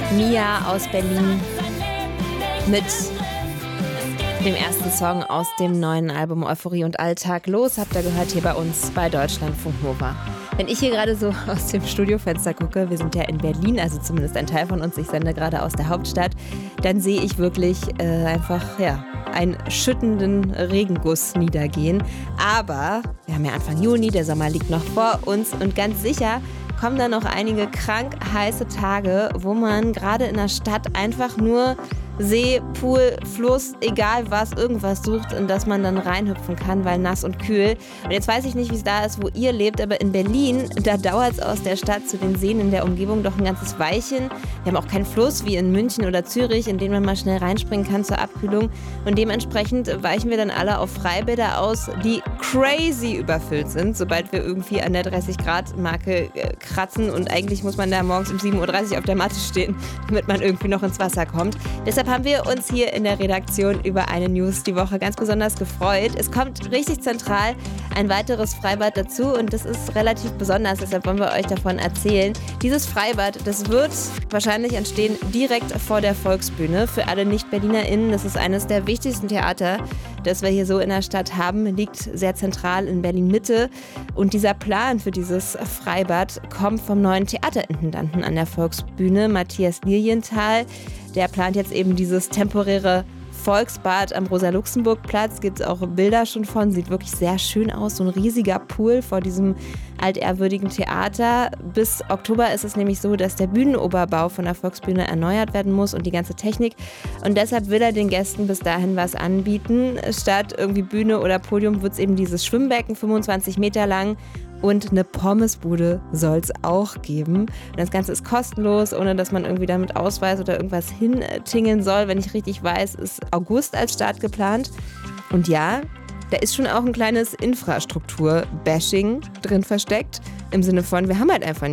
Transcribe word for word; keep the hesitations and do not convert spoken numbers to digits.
Mia aus Berlin mit dem ersten Song aus dem neuen Album Euphorie und Alltag. Los, habt ihr gehört hier bei uns bei Deutschlandfunk Nova. Wenn ich hier gerade so aus dem Studiofenster gucke, wir sind ja in Berlin, also zumindest ein Teil von uns, ich sende gerade aus der Hauptstadt, dann sehe ich wirklich äh, einfach, ja, einen schüttenden Regenguss niedergehen. Aber wir haben ja Anfang Juni, der Sommer liegt noch vor uns und ganz sicher kommen da noch einige krank heiße Tage, wo man gerade in der Stadt einfach nur See, Pool, Fluss, egal was, irgendwas sucht, in das man dann reinhüpfen kann, weil nass und kühl. Und jetzt weiß ich nicht, wie es da ist, wo ihr lebt, aber in Berlin, da dauert es aus der Stadt zu den Seen in der Umgebung doch ein ganzes Weilchen. Wir haben auch keinen Fluss wie in München oder Zürich, in den man mal schnell reinspringen kann zur Abkühlung. Und dementsprechend weichen wir dann alle auf Freibäder aus, die crazy überfüllt sind, sobald wir irgendwie an der dreißig Grad Marke äh, kratzen. Und eigentlich muss man da morgens um sieben Uhr dreißig auf der Matte stehen, damit man irgendwie noch ins Wasser kommt. Deshalb haben wir uns hier in der Redaktion über eine News die Woche ganz besonders gefreut. Es kommt richtig zentral ein weiteres Freibad dazu und das ist relativ besonders, deshalb wollen wir euch davon erzählen. Dieses Freibad, das wird wahrscheinlich entstehen direkt vor der Volksbühne. Für alle Nicht-BerlinerInnen, das ist eines der wichtigsten Theater, das wir hier so in der Stadt haben, liegt sehr zentral in Berlin-Mitte. Und dieser Plan für dieses Freibad kommt vom neuen Theaterintendanten an der Volksbühne, Matthias Lilienthal. Der plant jetzt eben dieses temporäre Volksbad am Rosa-Luxemburg-Platz. Gibt es auch Bilder schon von. Sieht wirklich sehr schön aus. So ein riesiger Pool vor diesem altehrwürdigen Theater. Bis Oktober ist es nämlich so, dass der Bühnenoberbau von der Volksbühne erneuert werden muss und die ganze Technik. Und deshalb will er den Gästen bis dahin was anbieten. Statt irgendwie Bühne oder Podium wird es eben dieses Schwimmbecken, fünfundzwanzig Meter lang. Und eine Pommesbude soll es auch geben. Und das Ganze ist kostenlos, ohne dass man irgendwie damit Ausweis oder irgendwas hintingeln soll. Wenn ich richtig weiß, ist August als Start geplant. Und ja, da ist schon auch ein kleines Infrastruktur-Bashing drin versteckt. Im Sinne von, wir haben halt einfach